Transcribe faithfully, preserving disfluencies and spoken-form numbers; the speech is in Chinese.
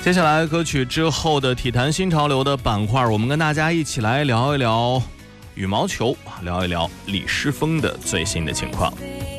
接下来歌曲之后的体坛新潮流的板块，我们跟大家一起来聊一聊羽毛球，聊一聊李诗峰的最新的情况。